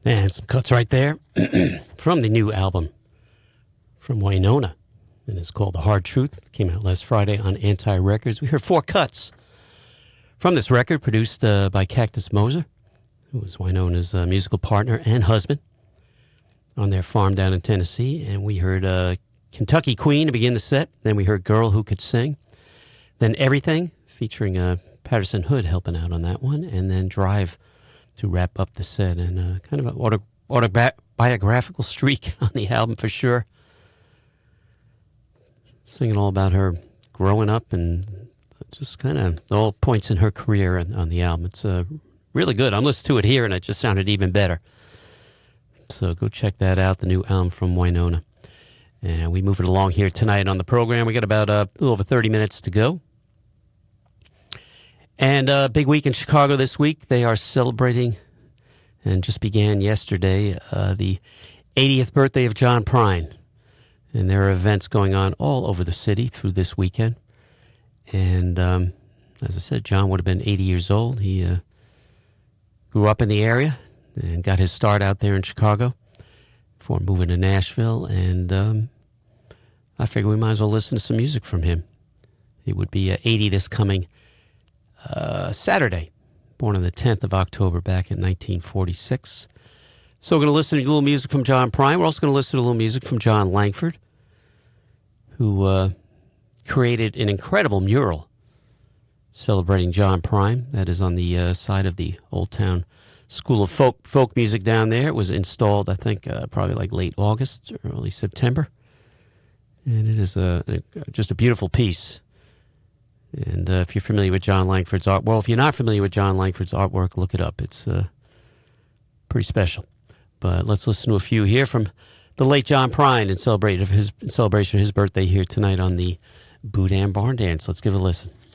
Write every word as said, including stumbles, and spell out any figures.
And some cuts right there from the new album from Wynonna. And it's called The Hard Truth. It came out last Friday on Anti Records. We heard four cuts from this record, produced uh, by Cactus Moser, who was Wynonna's uh, musical partner and husband on their farm down in Tennessee. And we heard uh, Kentucky Queen to begin the set. Then we heard Girl Who Could Sing. Then Everything, featuring uh, Patterson Hood helping out on that one. And then Drive to wrap up the set. And uh, kind of an auto, autobiographical streak on the album for sure. Singing all about her growing up and just kind of all points in her career on, on the album. It's uh, really good. I'm listening to it here, and it just sounded even better. So go check that out, the new album from Wynonna. And we move it along here tonight on the program. We got about uh, a little over thirty minutes to go. And a uh, big week in Chicago this week. They are celebrating, and just began yesterday, uh, the eightieth birthday of John Prine. And there are events going on all over the city through this weekend. And um, as I said, John would have been eighty years old. He uh, grew up in the area and got his start out there in Chicago before moving to Nashville. And um, I figured we might as well listen to some music from him. He would be uh, eighty this coming uh, Saturday, born on the tenth of October back in nineteen forty-six. So we're going to listen to a little music from John Prine. We're also going to listen to a little music from John Langford, who uh, created an incredible mural celebrating John Prine. That is on the uh, side of the Old Town School of Folk folk Music down there. It was installed, I think, uh, probably like late August or early September. And it is a, a, just a beautiful piece. And uh, if you're familiar with John Langford's art, well, if you're not familiar with John Langford's artwork, look it up. It's uh, pretty special. But let's listen to a few here from the late John Prine in celebration of his, in celebration of his birthday here tonight on the Boudin Barn Dance. Let's give it a listen.